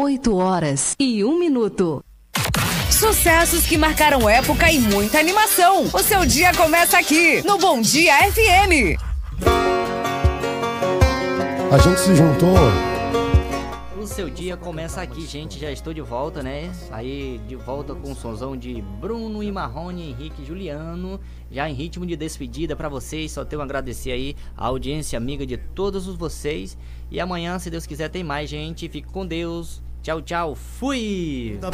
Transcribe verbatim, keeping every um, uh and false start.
oito horas e um minuto. Sucessos que marcaram época e muita animação. O seu dia começa aqui, no Bom Dia F M. A gente se juntou. O seu dia começa aqui, gente. Já estou de volta, né? Aí de volta com o sonzão de Bruno e Marrone, Henrique e Juliano. Já em ritmo de despedida pra vocês. Só tenho a agradecer aí a audiência amiga de todos os vocês. E amanhã, se Deus quiser, tem mais, gente. Fique com Deus. Tchau, tchau. Fui!